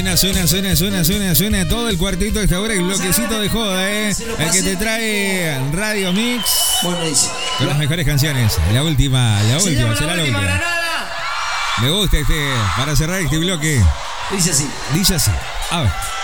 Suena todo el cuartito de esta hora, el bloquecito de joda, el que te trae Radio Mix. Bueno, dice. Con las mejores canciones. La última, será la última. Me gusta para cerrar este bloque. Dice así. A ver.